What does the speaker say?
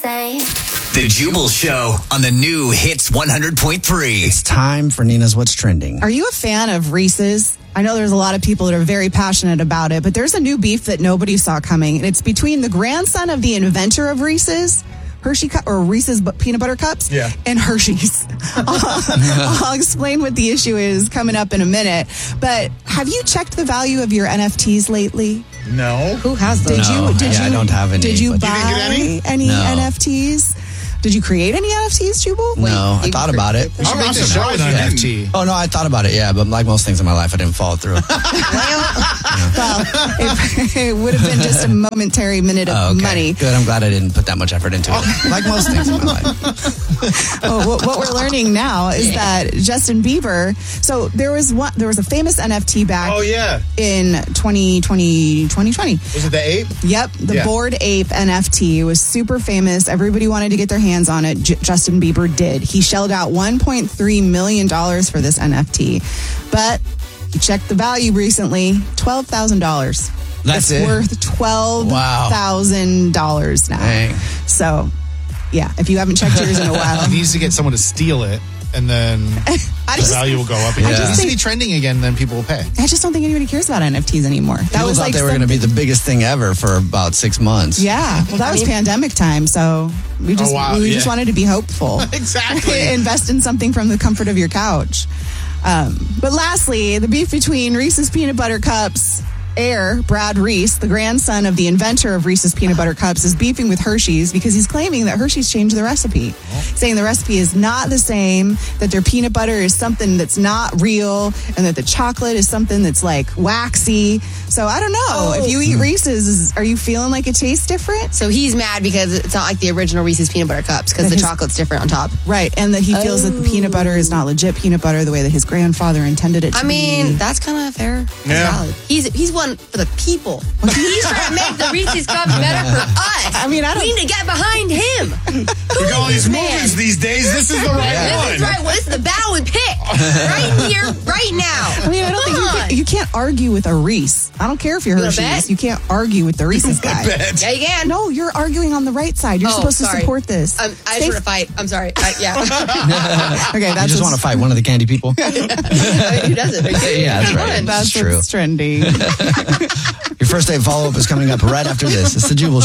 say. The Jubal Show on the new Hits 100.3. It's time for Nina's What's Trending. Are you a fan of Reese's? I know there's a lot of people that are very passionate about it, but there's a new beef that nobody saw coming. And it's between the grandson of the inventor of Reese's, Reese's peanut butter cups, and Hershey's. I'll explain what the issue is coming up in a minute. But have you checked the value of your NFTs lately? No. Who has them? I don't have any. Did you but- buy You didn't get any? any No. NFTs? Did you create any NFTs, Jubal? No, I thought about it. I'm surprised you didn't. Oh, no, I thought about it, yeah. But like most things in my life, I didn't follow through. Well, it would have been just a momentary minute of money. Good. I'm glad I didn't put that much effort into it. Like most things in my life. What we're learning now is that Justin Bieber. So there was a famous NFT back. Oh, yeah. In 2020. Was it the ape? Yep, the Bored Ape NFT was super famous. Everybody wanted to get their hands on it. Justin Bieber did. He shelled out $1.3 million for this NFT, but he checked the value recently, $12,000. That's it's it? worth $12,000 now. Dang. So, yeah, if you haven't checked yours in a while. He needs to get someone to steal it, and then the value will go up. It needs to be trending again, then people will pay. I just don't think anybody cares about NFTs anymore. People thought they were going to be the biggest thing ever for about 6 months. Yeah, well, that was pandemic time, so we just wanted to be hopeful. Exactly. Invest in something from the comfort of your couch. But lastly, the beef between Reese's Peanut Butter Cups heir, Brad Reese, the grandson of the inventor of Reese's Peanut Butter Cups, is beefing with Hershey's because he's claiming that Hershey's changed the recipe, saying the recipe is not the same, that their peanut butter is something that's not real, and that the chocolate is something that's like waxy. So I don't know. If you eat Reese's, are you feeling like it tastes different? So he's mad because it's not like the original Reese's Peanut Butter Cups because the chocolate's different on top. Right, and that he feels that the peanut butter is not legit peanut butter the way that his grandfather intended it to be. I mean, that's kind of fair. That's valid. He's one for the people. He's trying to make the Reese's Cups better for us. I mean, we need to get behind him. Look at all these movements these days. This is the right one. This is right. Well, this is the battle we pick right here, right now. I mean, I don't think you can't argue with a Reese. I don't care if you're Hershey's. You can't argue with the Reese's guy. Yeah, you can. No, you're arguing on the right side. You're supposed to support this. I just want to fight. I'm sorry. Yeah. Okay, You just want to fight one of the candy people? Who doesn't? Yeah, that's right. That's true. what's trending. Your first day follow-up is coming up right after this. It's the Jubal Show.